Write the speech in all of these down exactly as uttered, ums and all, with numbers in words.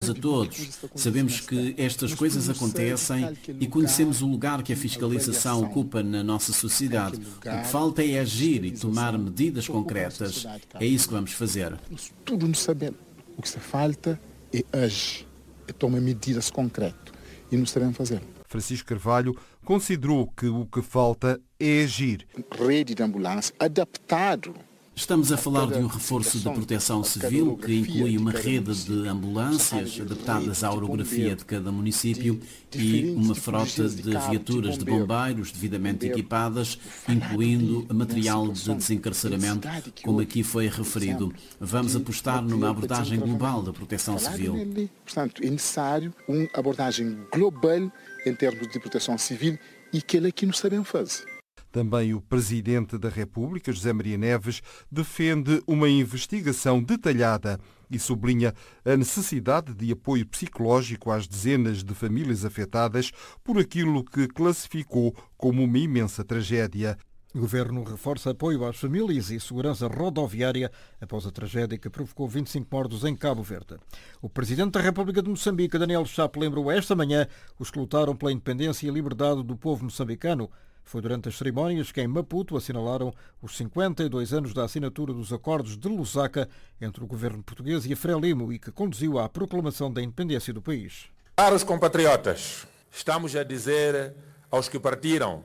a todos. Sabemos que estas coisas acontecem e conhecemos o lugar que a fiscalização ocupa na nossa sociedade. O que falta é agir e tomar medidas concretas. É isso que vamos fazer. Isso tudo não sabemos. O que se falta é agir, é tomar medidas concretas. E não sabemos fazer. Francisco Carvalho considerou que o que falta é agir. Rede de ambulância adaptado. Estamos a falar de um reforço de proteção civil que inclui uma rede de ambulâncias adaptadas à orografia de cada município e uma frota de viaturas de bombeiros devidamente equipadas, incluindo material de desencarceramento, como aqui foi referido. Vamos apostar numa abordagem global da proteção civil. Portanto, é necessário uma abordagem global em termos de proteção civil e que ele aqui não sabemos fazer. Também o Presidente da República, José Maria Neves, defende uma investigação detalhada e sublinha a necessidade de apoio psicológico às dezenas de famílias afetadas por aquilo que classificou como uma imensa tragédia. O Governo reforça apoio às famílias e segurança rodoviária após a tragédia que provocou vinte e cinco mortos em Cabo Verde. O Presidente da República de Moçambique, Daniel Chapo, lembrou esta manhã os que lutaram pela independência e liberdade do povo moçambicano. Foi durante as cerimónias que em Maputo assinalaram os cinquenta e dois anos da assinatura dos acordos de Lusaka entre o governo português e a Frelimo e que conduziu à proclamação da independência do país. Caros compatriotas, estamos a dizer aos que partiram,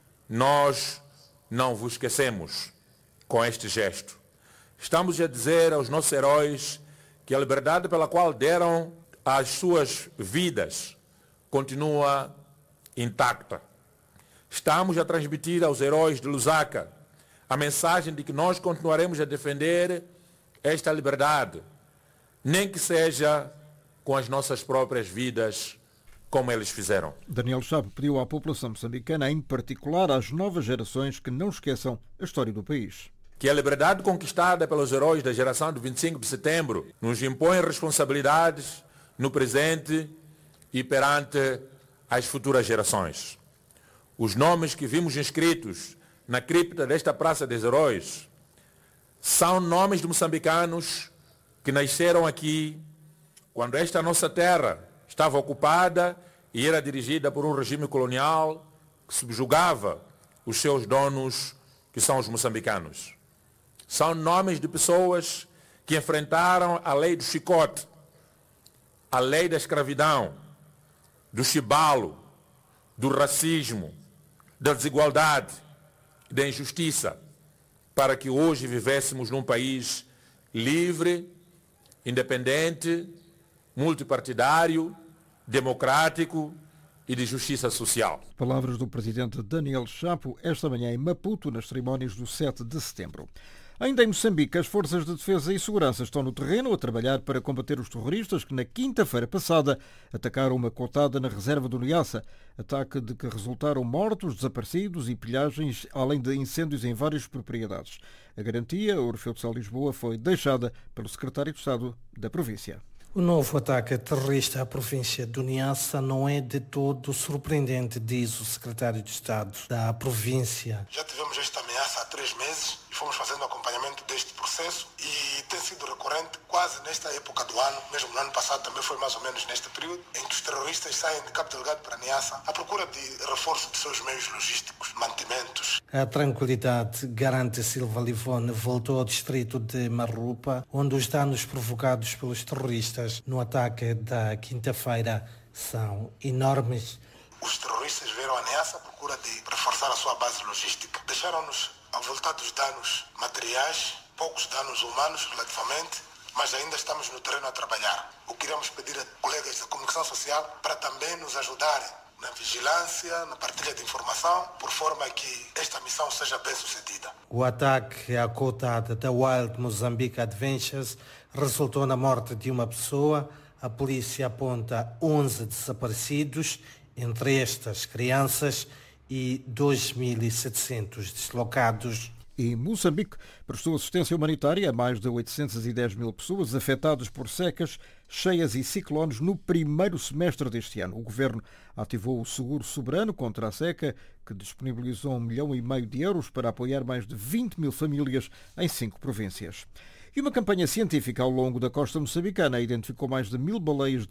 nós não vos esquecemos com este gesto. Estamos a dizer aos nossos heróis que a liberdade pela qual deram as suas vidas continua intacta. Estamos a transmitir aos heróis de Lusaka a mensagem de que nós continuaremos a defender esta liberdade, nem que seja com as nossas próprias vidas, como eles fizeram. Daniel Chapo pediu à população moçambicana, em particular às novas gerações, que não esqueçam a história do país. Que a liberdade conquistada pelos heróis da geração de vinte e cinco de setembro nos impõe responsabilidades no presente e perante as futuras gerações. Os nomes que vimos inscritos na cripta desta Praça dos Heróis são nomes de moçambicanos que nasceram aqui quando esta nossa terra estava ocupada e era dirigida por um regime colonial que subjugava os seus donos, que são os moçambicanos. São nomes de pessoas que enfrentaram a lei do chicote, a lei da escravidão, do chibalo, do racismo, da desigualdade, da injustiça, para que hoje vivêssemos num país livre, independente, multipartidário, democrático e de justiça social. Palavras do Presidente Daniel Chapo esta manhã em Maputo, nas cerimónias do sete de setembro. Ainda em Moçambique, as forças de defesa e segurança estão no terreno a trabalhar para combater os terroristas que na quinta-feira passada atacaram uma cotada na reserva do Niassa. Ataque de que resultaram mortos, desaparecidos e pilhagens, além de incêndios em várias propriedades. A garantia, a Orfeu de Sá Lisboa, foi deixada pelo Secretário de Estado da província. O novo ataque terrorista à província do Niassa não é de todo surpreendente, diz o secretário de Estado da província. Já tivemos esta ameaça há três meses e fomos fazendo acompanhamento deste processo e tem sido recorrente quase nesta época do ano, mesmo no ano passado também foi mais ou menos neste período, em que os terroristas saem de Cabo Delgado para Niassa à procura de reforço de seus meios logísticos, mantimentos. A tranquilidade, garante Silva Livone, voltou ao distrito de Marrupa, onde os danos provocados pelos terroristas no ataque da quinta-feira são enormes. Os terroristas vieram a Niassa à procura de reforçar a sua base logística. Deixaram-nos avultados dos danos materiais, poucos danos humanos relativamente, mas ainda estamos no terreno a trabalhar. O que iremos pedir a colegas da comunicação social para também nos ajudarem na vigilância, na partilha de informação, por forma que esta missão seja bem sucedida. O ataque à cotada da Wild Mozambique Adventures resultou na morte de uma pessoa. A polícia aponta onze desaparecidos, entre estas crianças, e dois mil e setecentos deslocados. E Moçambique prestou assistência humanitária a mais de oitocentas e dez mil pessoas afetadas por secas, cheias e ciclones no primeiro semestre deste ano. O Governo ativou o seguro soberano contra a seca, que disponibilizou um milhão e meio de euros para apoiar mais de vinte mil famílias em cinco províncias. E uma campanha científica ao longo da costa moçambicana identificou mais de mil baleias